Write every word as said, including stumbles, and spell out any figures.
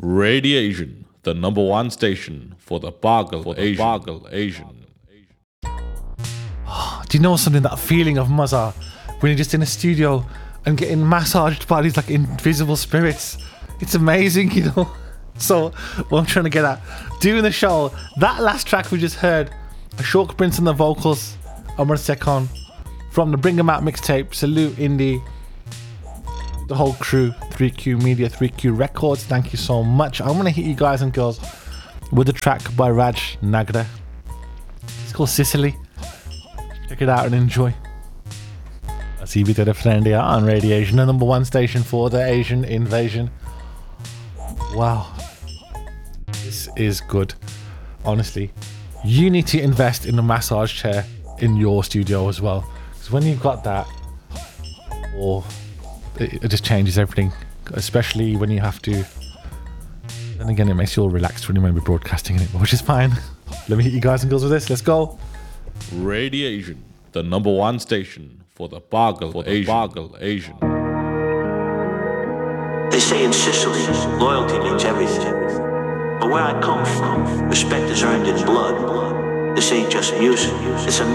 Radiation, the number one station for the Bargle for Asian. Bargle Asian. Do you know something, that feeling of Mazza when you're just in a studio and getting massaged by these like invisible spirits? It's amazing, you know. So what I'm trying to get at, doing the show, that last track we just heard, Ashok Prince on the vocals, Amar Sekon from the Bring 'Em Out mixtape. Salute Indie, the whole crew, three Q Media, three Q Records. Thank you so much. I'm gonna hit you guys and girls with a track by Raj Nagda. It's called Sicily. Check it out and enjoy. I'll see you to the friend here on Radiation, the number one station for the Asian invasion. Wow, this is good. Honestly, you need to invest in a massage chair in your studio as well, because when you've got that, or it, it just changes everything, especially when you have to. Then again, it makes you all relaxed when you might be broadcasting in it, which is fine. Let me hit you guys and girls with this. Let's go. Radiation, the number one station for the Bargle for Asian. Bargle Asian. They say in Sicily, loyalty means everything. But where I come from, respect is earned in blood. This ain't just music, it's a